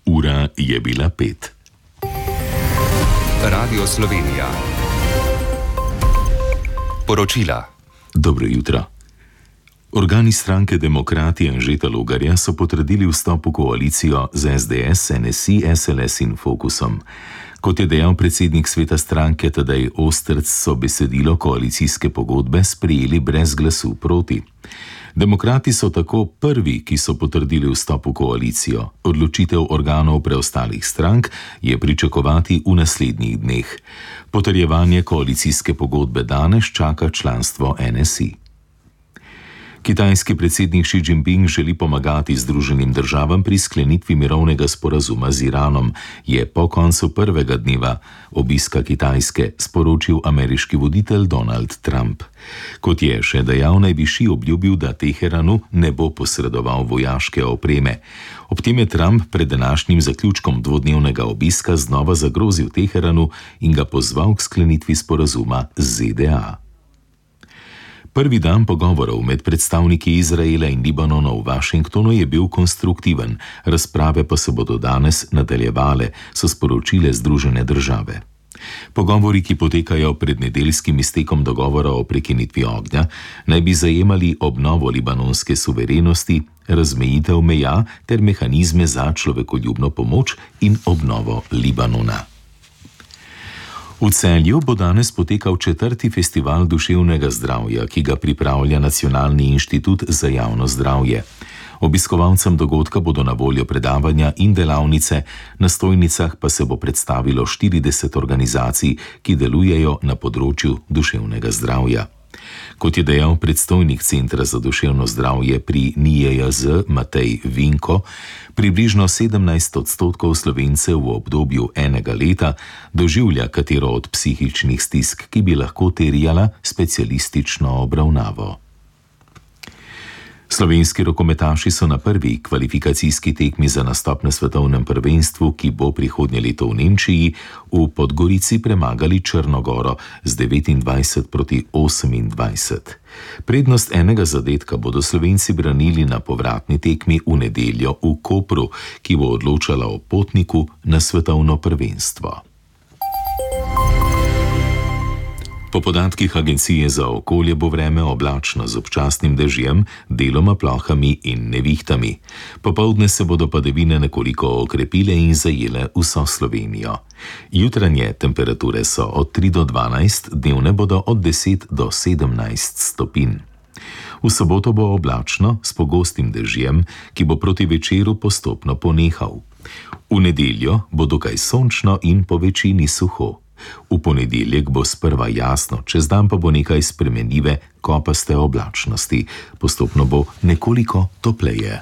Ura je bila 5. Radio Slovenija. Poročila. Dobro jutro. Organi stranke Demokrati Anžeta Logarja so potrdili vstop v koalicijo z SDS, NSI, SLS in Fokusom. Kot je dejal predsednik sveta stranke Tadej Ostrc, so besedilo koalicijske pogodbe sprejeli brez glasu proti. Demokrati so tako prvi, ki so potrdili vstop v koalicijo. Odločitev organov preostalih strank je pričakovati v naslednjih dneh. Potrjevanje koalicijske pogodbe danes čaka članstvo NSI. Kitajski predsednik Xi Jinping želi pomagati Združenim državam pri sklenitvi mirovnega sporazuma z Iranom, je po koncu prvega dneva obiska Kitajske sporočil ameriški voditelj Donald Trump. Kot je še dejal, naj bi Xi obljubil, da Teheranu ne bo posredoval vojaške opreme. Ob tem je Trump pred današnjim zaključkom dvodnevnega obiska znova zagrozil Teheranu in ga pozval k sklenitvi sporazuma z ZDA. Prvi dan pogovorov med predstavniki Izraela in Libanona v Washingtonu je bil konstruktiven, razprave pa se bodo danes nadaljevale, so sporočile Združene države. Pogovori, ki potekajo pred nedeljskim iztekom dogovora o prekinitvi ognja, naj bi zajemali obnovo libanonske suverenosti, razmejitev meja ter mehanizme za človekoljubno pomoč in obnovo Libanona. V Celju bo danes potekal 4. festival duševnega zdravja, ki ga pripravlja Nacionalni inštitut za javno zdravje. Obiskovalcem dogodka bodo na voljo predavanja in delavnice, na stojnicah pa se bo predstavilo 40 organizacij, ki delujejo na področju duševnega zdravja. Kot je dejal predstojnik Centra za duševno zdravje pri NIJZ Matej Vinko, približno 17% Slovencev v obdobju enega leta doživlja katero od psihičnih stisk, ki bi lahko terjala specialistično obravnavo. Slovenski rokometaši so na prvi kvalifikacijski tekmi za nastop na svetovnem prvenstvu, ki bo prihodnje leto v Nemčiji, v Podgorici premagali Črnogoro z 29-28. Prednost enega zadetka bodo Slovenci branili na povratni tekmi v nedeljo v Kopru, ki bo odločala o potniku na svetovno prvenstvo. Po podatkih Agencije za okolje bo vreme oblačno z občasnim dežjem, deloma plohami in nevihtami. Popoldne se bodo padavine nekoliko okrepile in zajele vso Slovenijo. Jutranje temperature so od 3 do 12, dnevne bodo od 10 do 17 stopinj. V soboto bo oblačno s pogostim dežjem, ki bo proti večeru postopno ponehal. V nedeljo bo dokaj sončno in po večini suho. V ponedeljek bo sprva jasno, čez dan pa bo nekaj spremenljive, kopaste oblačnosti. Postopno bo nekoliko topleje.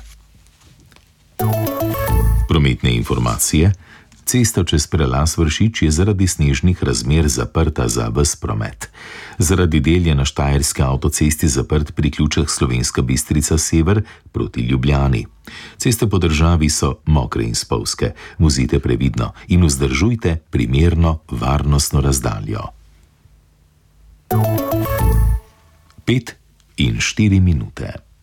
Prometne informacije. Cesta čez prelaz Vršič je zaradi snežnih razmer zaprta za ves promet. Zaradi del je na Štajerski avtocesti zaprt priključek Slovenska Bistrica sever proti Ljubljani. Ceste po državi so mokre in spolzke. Vozite previdno in vzdržujte primerno varnostno razdaljo. 5 in 4 minute.